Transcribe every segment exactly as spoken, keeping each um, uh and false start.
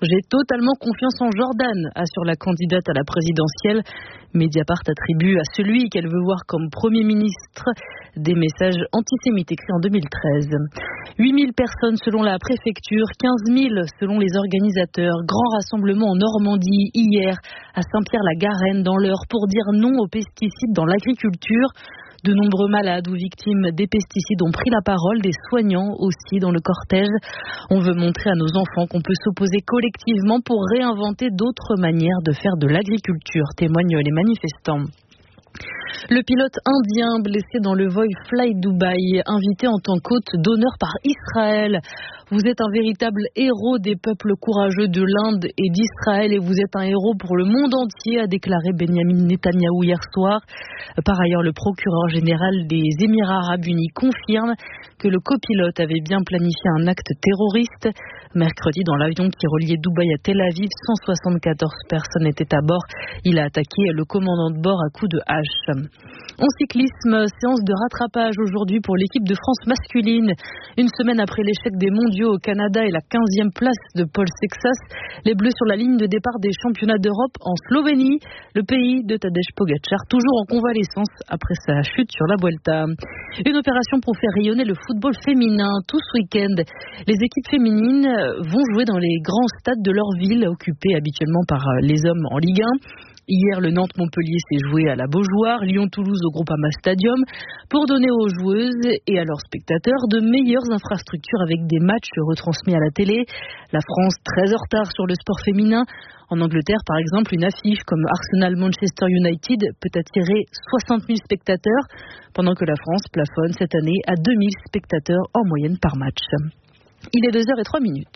J'ai totalement confiance en Jordan, assure la candidate à la présidentielle. Mediapart attribue à celui qu'elle veut voir comme Premier ministre des messages antisémites écrits en deux mille treize. huit mille personnes selon la préfecture, quinze mille selon les organisateurs. Grand rassemblement en Normandie hier à Saint-Pierre-la-Garenne dans l'Eure pour dire non aux pesticides dans l'agriculture. De nombreux malades ou victimes des pesticides ont pris la parole, des soignants aussi dans le cortège. On veut montrer à nos enfants qu'on peut s'opposer collectivement pour réinventer d'autres manières de faire de l'agriculture, témoignent les manifestants. Le pilote indien blessé dans le vol Fly Dubai, invité en tant qu'hôte d'honneur par Israël. Vous êtes un véritable héros des peuples courageux de l'Inde et d'Israël et vous êtes un héros pour le monde entier, a déclaré Benjamin Netanyahou hier soir. Par ailleurs, le procureur général des Émirats arabes unis confirme que le copilote avait bien planifié un acte terroriste. Mercredi, dans l'avion qui reliait Dubaï à Tel Aviv, cent soixante-quatorze personnes étaient à bord. Il a attaqué le commandant de bord à coups de hache. En cyclisme, séance de rattrapage aujourd'hui pour l'équipe de France masculine. Une semaine après l'échec des mondiaux au Canada et la quinzième place de Paul Sexas, les Bleus sur la ligne de départ des championnats d'Europe en Slovénie, le pays de Tadej Pogačar, toujours en convalescence après sa chute sur la Vuelta. Une opération pour faire rayonner le football féminin tout ce week-end. Les équipes féminines vont jouer dans les grands stades de leur ville, occupés habituellement par les hommes en Ligue un. Hier, le Nantes-Montpellier s'est joué à la Beaujoire, Lyon-Toulouse au Groupama Stadium, pour donner aux joueuses et à leurs spectateurs de meilleures infrastructures avec des matchs retransmis à la télé. La France très en retard sur le sport féminin. En Angleterre, par exemple, une affiche comme Arsenal-Manchester United peut attirer soixante mille spectateurs, pendant que la France plafonne cette année à deux mille spectateurs en moyenne par match. Il est deux heures trois minutes.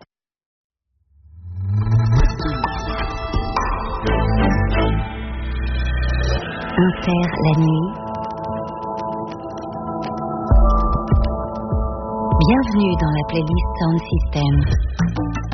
Inter la nuit. Bienvenue dans la playlist Sound System.